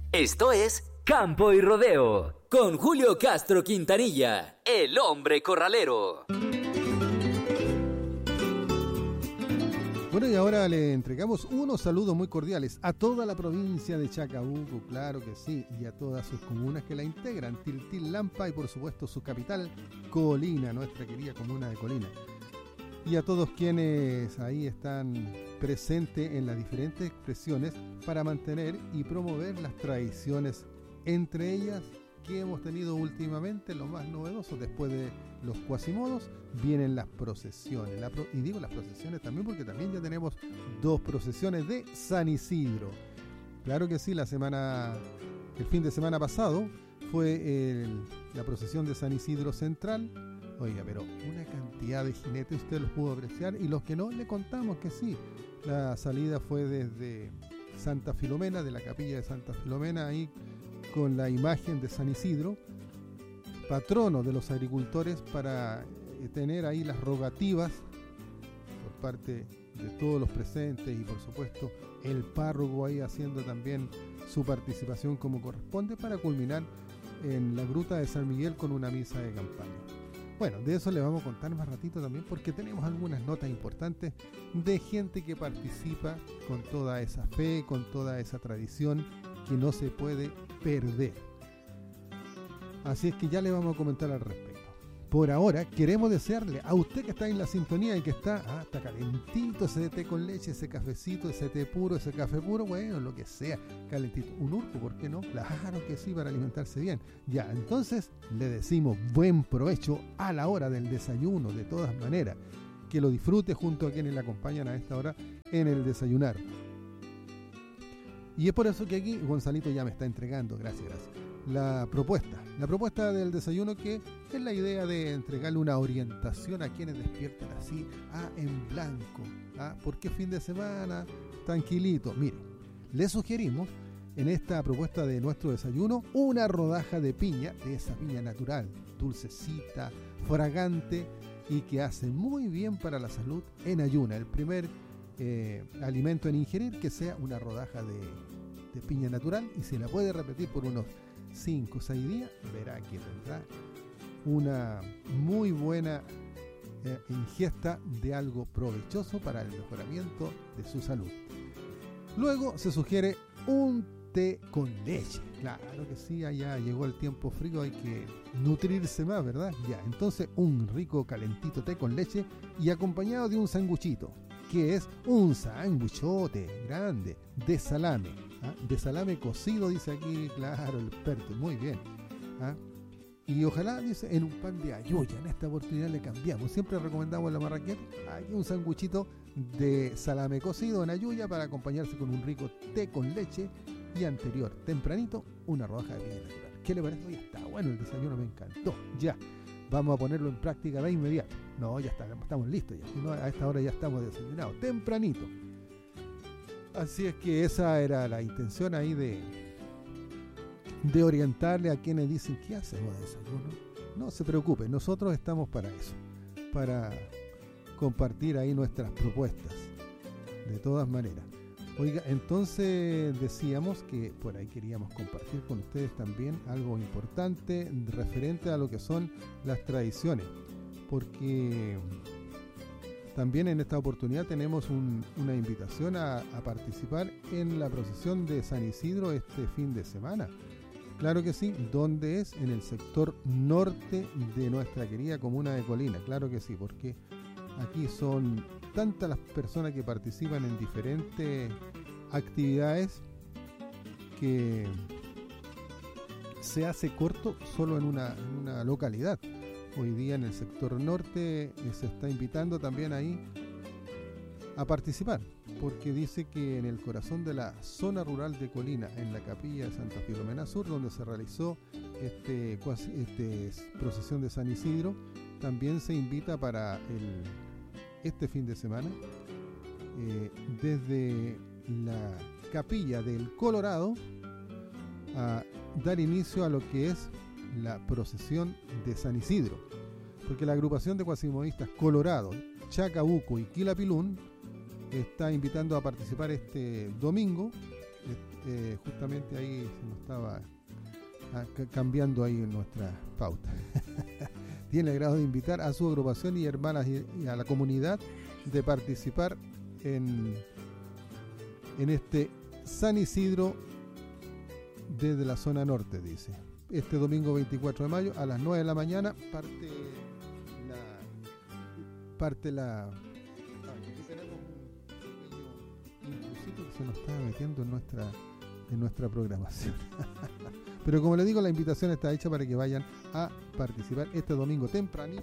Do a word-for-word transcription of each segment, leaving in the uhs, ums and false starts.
Esto es Campo y Rodeo, con Julio Castro Quintanilla, el hombre corralero. Bueno, y ahora le entregamos unos saludos muy cordiales a toda la provincia de Chacabuco, claro que sí, y a todas sus comunas que la integran, Tiltil, Lampa y por supuesto su capital, Colina, nuestra querida comuna de Colina. Y a todos quienes ahí están presentes en las diferentes expresiones para mantener y promover las tradiciones, entre ellas que hemos tenido últimamente, lo más novedoso después de los cuasimodos, vienen las procesiones. La pro- y digo las procesiones también porque también ya tenemos dos procesiones de San Isidro. Claro que sí, la semana, el fin de semana pasado fue el, la procesión de San Isidro Central. Oiga, pero una cantidad de jinetes, usted los pudo apreciar, y los que no, le contamos que sí. La salida fue desde Santa Filomena, de la capilla de Santa Filomena, ahí con la imagen de San Isidro, patrono de los agricultores, para tener ahí las rogativas por parte de todos los presentes y por supuesto el párroco ahí haciendo también su participación como corresponde para culminar en la gruta de San Miguel con una misa de campaña. Bueno, de eso le vamos a contar más ratito también porque tenemos algunas notas importantes de gente que participa con toda esa fe, con toda esa tradición que no se puede perder. Así es que ya le vamos a comentar al respecto. Por ahora queremos desearle a usted que está en la sintonía y que está, ah, está calentito ese té con leche, ese cafecito, ese té puro, ese café puro, bueno, lo que sea, calentito. Un urco, ¿por qué no? Claro que sí, para alimentarse bien. Ya, entonces le decimos buen provecho a la hora del desayuno, de todas maneras. Que lo disfrute junto a quienes le acompañan a esta hora en el desayunar. Y es por eso que aquí Gonzalito ya me está entregando, gracias, gracias, la propuesta. La propuesta del desayuno, que es la idea de entregarle una orientación a quienes despiertan así, ah, en blanco. Ah, ¿por qué fin de semana? Tranquilito. Mire, le sugerimos en esta propuesta de nuestro desayuno una rodaja de piña, de esa piña natural, dulcecita, fragante y que hace muy bien para la salud en ayuna. El primer Eh, alimento en ingerir que sea una rodaja de, de piña natural, y si la puede repetir por unos cinco o seis días, verá que tendrá una muy buena eh, ingesta de algo provechoso para el mejoramiento de su salud. Luego se sugiere un té con leche. Claro que sí, allá llegó el tiempo frío, hay que nutrirse más, ¿verdad? Ya, entonces un rico calentito té con leche y acompañado de un sanguchito, que es un sanguchote grande de salame, ¿ah? De salame cocido, dice aquí, claro, el experto, muy bien, ¿ah? Y ojalá, dice, en un pan de ayuya. En esta oportunidad le cambiamos, siempre recomendamos la marraqueta, aquí un sanguchito de salame cocido en ayuya para acompañarse con un rico té con leche, y anterior, tempranito, una rodaja de piña natural. ¿Qué le parece? Hoy está bueno el desayuno, me encantó, ya. Vamos a ponerlo en práctica de inmediato. No, ya está, estamos listos ya. Si no, a esta hora ya estamos desayunados, tempranito. Así es que esa era la intención ahí de, de orientarle a quienes dicen, ¿qué hacemos de desayuno? No se preocupe, nosotros estamos para eso, para compartir ahí nuestras propuestas, de todas maneras. Oiga, entonces decíamos que por ahí queríamos compartir con ustedes también algo importante referente a lo que son las tradiciones, porque también en esta oportunidad tenemos un, una invitación a, a participar en la procesión de San Isidro este fin de semana. Claro que sí, ¿dónde es? En el sector norte de nuestra querida comuna de Colina, claro que sí, porque aquí son tantas las personas que participan en diferentes actividades que se hace corto solo en una, en una localidad. Hoy día en el sector norte se está invitando también ahí a participar, porque dice que en el corazón de la zona rural de Colina, en la capilla de Santa Filomena Sur, donde se realizó este, este procesión de San Isidro, también se invita para el este fin de semana, eh, desde la capilla del Colorado, a dar inicio a lo que es la procesión de San Isidro, porque la agrupación de cuasimodistas Colorado, Chacabuco y Quilapilún está invitando a participar este domingo eh, justamente ahí se nos estaba ah, cambiando ahí nuestra pauta. Tiene el grado de invitar a su agrupación y hermanas y, y a la comunidad de participar en, en este San Isidro desde la zona norte, dice. Este domingo veinticuatro de mayo a las nueve de la mañana parte la parte la aquí tenemos un pequeño impulsito que se nos está metiendo en nuestra en nuestra programación. Pero como les digo, la invitación está hecha para que vayan a participar este domingo tempranito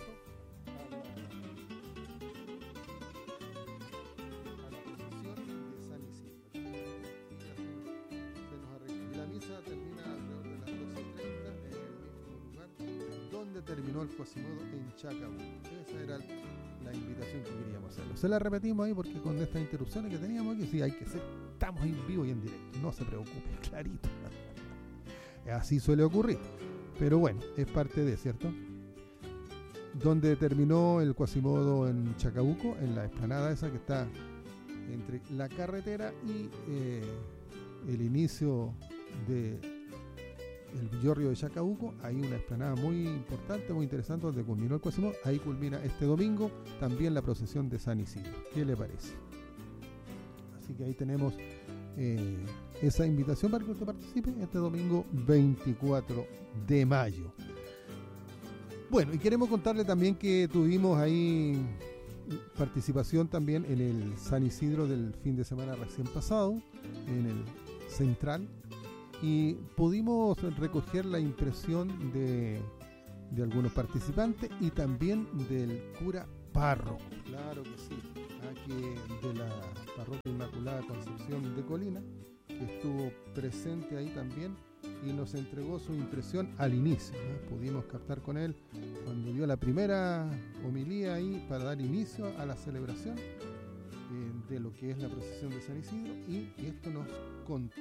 terminó el Quasimodo en Chacabuco. Esa era la invitación que queríamos hacerlo. Se la repetimos ahí porque con estas interrupciones que teníamos aquí, sí, hay que ser, estamos en vivo y en directo, no se preocupe, clarito. Así suele ocurrir, pero bueno, es parte de, ¿cierto? Donde terminó el Quasimodo en Chacabuco, en la explanada esa que está entre la carretera y eh, el inicio de el Villorrio de Chacabuco. Hay una explanada muy importante, muy interesante, donde culminó el Quasimodo. Ahí culmina este domingo también la procesión de San Isidro. ¿Qué le parece? Así que ahí tenemos eh, esa invitación para que usted participe este domingo veinticuatro de mayo. Bueno, y queremos contarle también que tuvimos ahí participación también en el San Isidro del fin de semana recién pasado, en el Central, y pudimos recoger la impresión de, de algunos participantes y también del cura párroco, claro que sí, aquí de la Parroquia Inmaculada Concepción de Colina, que estuvo presente ahí también y nos entregó su impresión al inicio, ¿no? Pudimos captar con él cuando dio la primera homilía ahí para dar inicio a la celebración eh, de lo que es la procesión de San Isidro, y esto nos contó.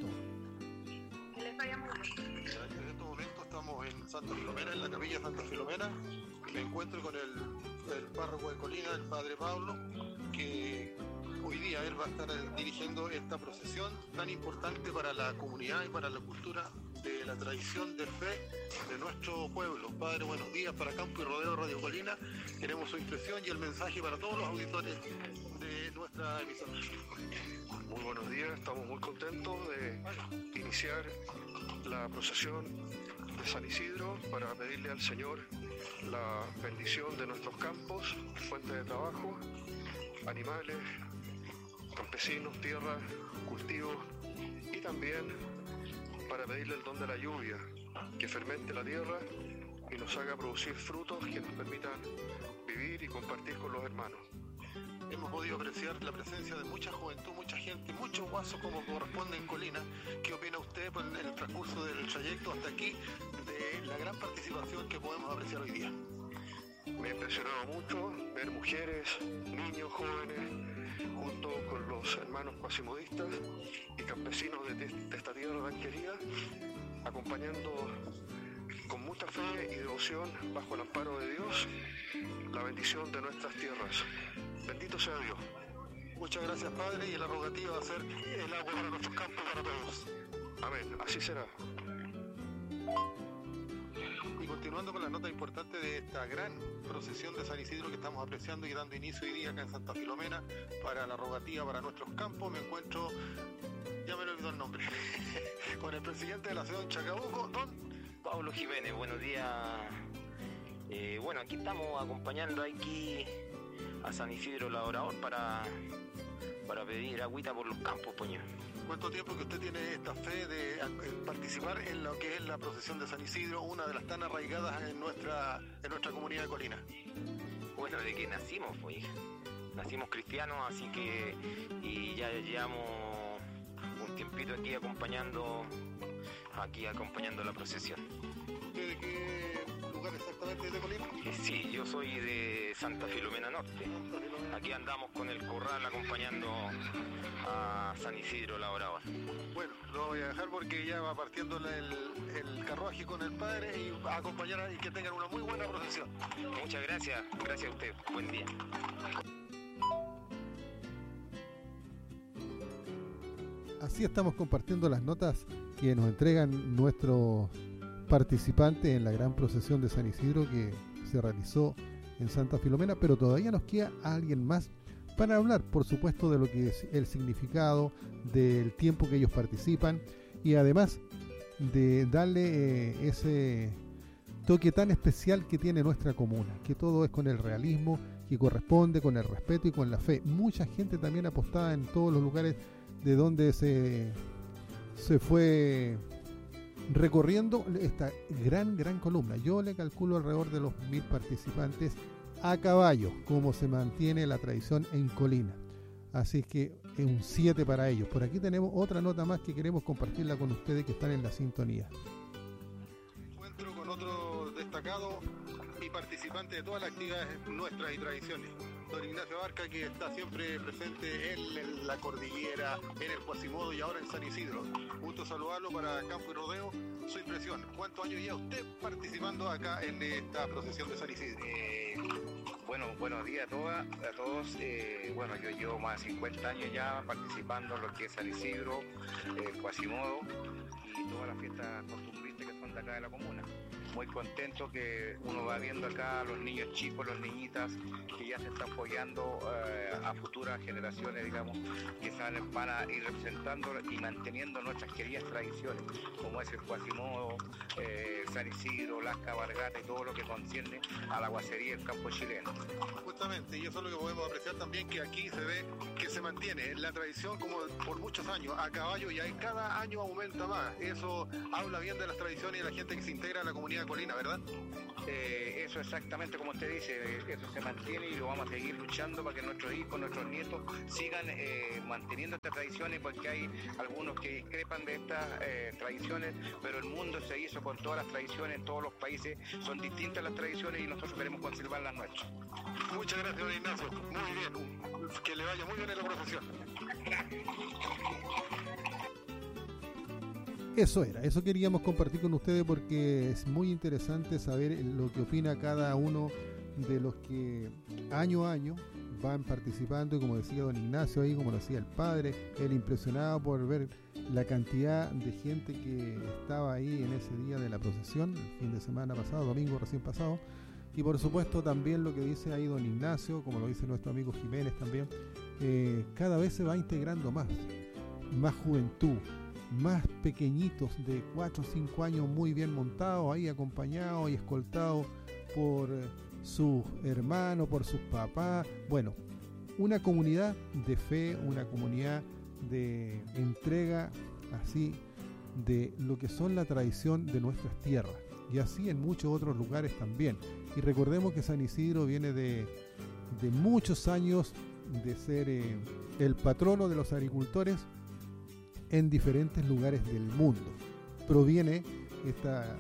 En estos momentos estamos en Santa Filomena, en la capilla Santa Filomena, y me encuentro con el, el párroco de Colina, el padre Pablo, que hoy día él va a estar dirigiendo esta procesión tan importante para la comunidad y para la cultura de la tradición de fe de nuestro pueblo. Padre, buenos días para Campo y Rodeo Radio Colina. Queremos su impresión y el mensaje para todos los auditores de nuestra emisora. Muy buenos días, estamos muy contentos de iniciar la procesión de San Isidro para pedirle al Señor la bendición de nuestros campos, fuente de trabajo, animales, campesinos, tierra, cultivos, y también para pedirle el don de la lluvia, que fermente la tierra y nos haga producir frutos que nos permitan vivir y compartir con los hermanos. Hemos podido apreciar la presencia de mucha juventud, mucha gente, muchos guasos como corresponde en Colina. ¿Qué opina usted en el transcurso del trayecto hasta aquí de la gran participación que podemos apreciar hoy día? Me ha impresionado mucho ver mujeres, niños, jóvenes, junto con los hermanos quasimodistas y campesinos de, de esta tierra tan querida, acompañando con mucha fe y devoción, bajo el amparo de Dios, la bendición de nuestras tierras. Bendito sea Dios. Muchas gracias, Padre, y la rogativa va a ser el agua para nuestros campos, para todos. Amén, así será. Y continuando con la nota importante de esta gran procesión de San Isidro que estamos apreciando y dando inicio hoy día acá en Santa Filomena para la rogativa para nuestros campos, me encuentro, ya me lo olvidó el nombre, con el presidente de la ciudad de Chacabuco, don Pablo Jiménez. Buenos días. Eh, bueno, aquí estamos acompañando aquí a San Isidro Labrador para, para pedir agüita por los campos, poño. ¿Cuánto tiempo que usted tiene esta fe de participar en lo que es la procesión de San Isidro, una de las tan arraigadas en nuestra en nuestra comunidad de Colina? Bueno, de que nacimos, pues, nacimos cristianos, así que y ya llevamos un tiempito aquí acompañando, aquí acompañando la procesión. ¿Usted de qué lugar exactamente de Colina? Sí, yo soy de Santa Filomena Norte. Aquí andamos con el corral acompañando a San Isidro Labrador. Bueno, lo voy a dejar porque ya va partiendo el, el carruaje con el padre y va a acompañar y que tengan una muy buena procesión. Muchas gracias, gracias a usted. Buen día. así estamos compartiendo las notas que nos entregan nuestros participantes en la gran procesión de San Isidro que se realizó en Santa Filomena, pero todavía nos queda alguien más para hablar, por supuesto, de lo que es el significado, del tiempo que ellos participan y además de darle eh, ese toque tan especial que tiene nuestra comuna, que todo es con el realismo que corresponde, con el respeto y con la fe. Mucha gente también apostada en todos los lugares de donde se, se fue recorriendo esta gran, gran columna. Yo le calculo alrededor de los mil participantes a caballo, como se mantiene la tradición en Colina. Así que es un siete para ellos. Por aquí tenemos otra nota más que queremos compartirla con ustedes que están en la sintonía. Encuentro con otro destacado y participante de todas las actividades nuestras y tradiciones. Don Ignacio Barca, que está siempre presente en, en la cordillera, en el Quasimodo y ahora en San Isidro. Gusto saludarlo para Campo y Rodeo. Su impresión, ¿cuántos años ya usted participando acá en esta procesión de San Isidro? Eh, bueno, buenos días a, todas, a todos. Eh, bueno, yo llevo más de cincuenta años ya participando en lo que es San Isidro, eh, Quasimodo y todas las fiestas costumbristas que son de acá de la comuna. Muy contento que uno va viendo acá a los niños chicos, los niñitas, que ya se están apoyando eh, a futuras generaciones, digamos, que salen, van a ir representando y manteniendo nuestras queridas tradiciones, como es el Quasimodo, eh, San Isidro, las cabalgatas y todo lo que concierne a la guacería del campo chileno. Justamente, y eso es lo que podemos apreciar también, que aquí se ve que se mantiene la tradición como por muchos años, a caballo, y ahí cada año aumenta más. Eso habla bien de las tradiciones y de la gente que se integra en la comunidad Colina, ¿verdad? Eh, eso exactamente como usted dice, eso se mantiene y lo vamos a seguir luchando para que nuestros hijos, nuestros nietos sigan eh, manteniendo estas tradiciones, porque hay algunos que discrepan de estas eh, tradiciones, pero el mundo se hizo con todas las tradiciones, en todos los países son distintas las tradiciones y nosotros queremos conservar las nuestras. Muchas gracias, don Ignacio, muy bien, que le vaya muy bien en la profesión. Eso era, eso queríamos compartir con ustedes porque es muy interesante saber lo que opina cada uno de los que año a año van participando y como decía don Ignacio ahí, como lo decía el padre, él impresionado por ver la cantidad de gente que estaba ahí en ese día de la procesión, el fin de semana pasado, domingo recién pasado, y por supuesto también lo que dice ahí don Ignacio, como lo dice nuestro amigo Jiménez también, eh, cada vez se va integrando más, más juventud, más pequeñitos de cuatro o cinco años muy bien montados, ahí acompañados y escoltados por eh, sus hermanos, por sus papás. Bueno, una comunidad de fe, una comunidad de entrega así de lo que son la tradición de nuestras tierras y así en muchos otros lugares también. Y recordemos que San Isidro viene de, de muchos años de ser eh, el patrono de los agricultores en diferentes lugares del mundo. Proviene esta,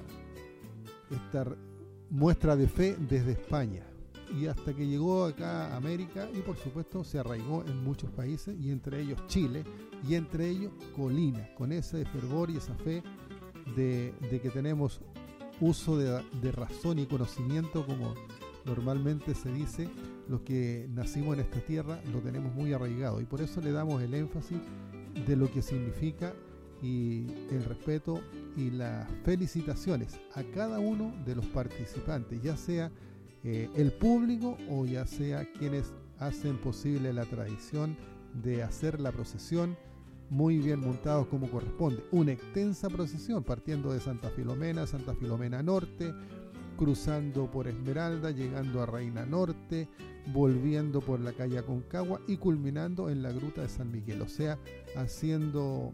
esta muestra de fe desde España y hasta que llegó acá a América y por supuesto se arraigó en muchos países y entre ellos Chile y entre ellos Colina, con ese fervor y esa fe de, de que tenemos uso de, de razón y conocimiento, como normalmente se dice, los que nacimos en esta tierra lo tenemos muy arraigado y por eso le damos el énfasis de lo que significa y el respeto y las felicitaciones a cada uno de los participantes, ya sea eh, el público o ya sea quienes hacen posible la tradición de hacer la procesión muy bien montados como corresponde. Una extensa procesión partiendo de Santa Filomena, Santa Filomena Norte, cruzando por Esmeralda, llegando a Reina Norte, volviendo por la calle Aconcagua y culminando en la gruta de San Miguel, o sea, haciendo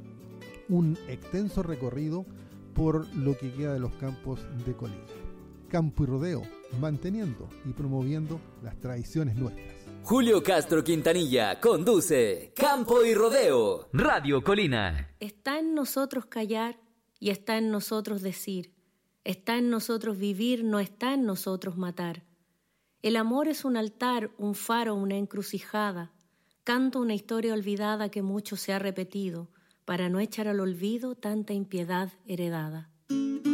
un extenso recorrido por lo que queda de los campos de Colina. Campo y Rodeo, manteniendo y promoviendo las tradiciones nuestras. Julio Castro Quintanilla conduce Campo y Rodeo, Radio Colina. Está en nosotros callar y está en nosotros decir. Está en nosotros vivir, no está en nosotros matar. El amor es un altar, un faro, una encrucijada. Canto una historia olvidada que mucho se ha repetido, para no echar al olvido tanta impiedad heredada.